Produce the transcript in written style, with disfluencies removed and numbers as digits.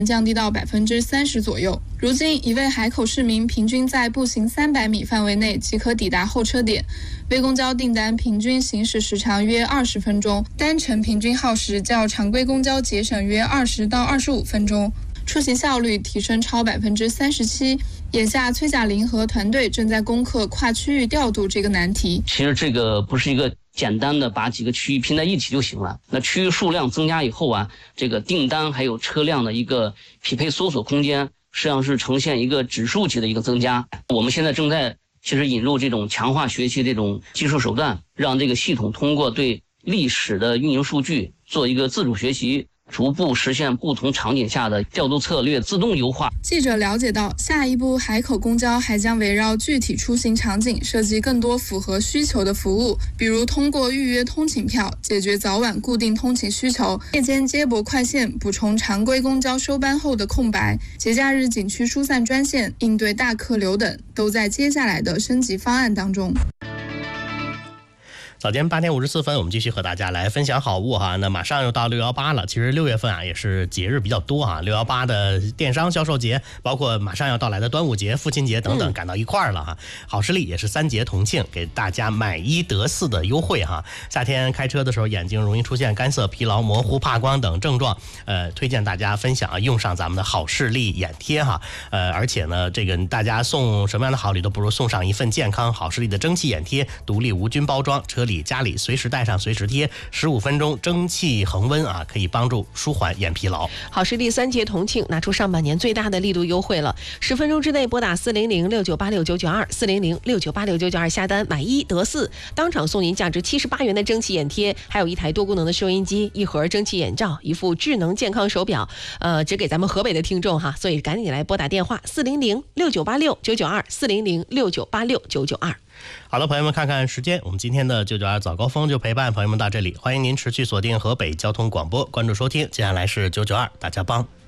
降低到30%左右。如今，一位海口市民平均在步行300米范围内即可抵达候车点，微公交订单平均行驶时长约20分钟，单程平均耗时较常规公交节省约20到25分钟，出行效率提升超37%。眼下，崔甲林和团队正在攻克跨区域调度这个难题。 其实这个不是一个简单的把几个区域拼在一起就行了。那区域数量增加以后啊，这个订单还有车辆的一个匹配搜索空间，实际上是呈现一个指数级的一个增加。我们现在正在其实引入这种强化学习这种技术手段，让这个系统通过对历史的运营数据做一个自主学习，逐步实现不同场景下的调度策略自动优化。 记者了解到，下一步海口公交还将围绕具体出行场景设计更多符合需求的服务，比如通过预约通勤票解决早晚固定通勤需求，夜间接驳快线补充常规公交收班后的空白，节假日景区疏散专线应对大客流等，都在接下来的升级方案当中。 早间8点54分，我们继续和大家来分享好物哈。那马上又到618了，其实6月份啊也是节日比较多啊。618的电商销售节，包括马上要到来的端午节、父亲节等等，赶到一块儿了哈。好视力也是3节同庆，给大家买1得4的优惠哈。夏天开车的时候，眼睛容易出现干涩、疲劳、模糊、怕光等症状，推荐大家分享用上咱们的好视力眼贴哈。而且呢，这个大家送什么样的好礼都不如送上一份健康好视力的蒸汽眼贴，独立无菌包装，车里家里随时带上随时贴，15分钟蒸汽恒温啊，可以帮助舒缓眼疲劳。 好视力3节同庆，拿出上半年最大的力度优惠了，10分钟之内拨打400698699240069869992下单买1得4，当场送您价值78元的蒸汽眼贴，还有一台多功能的收音机，一盒蒸汽眼罩，一副智能健康手表，只给咱们河北的听众哈，所以赶紧来拨打电话400698699240069869992。 好了，朋友们，看看时间，我们今天的992早高峰就陪伴朋友们到这里，欢迎您持续锁定河北交通广播，关注收听。接下来是992大家帮。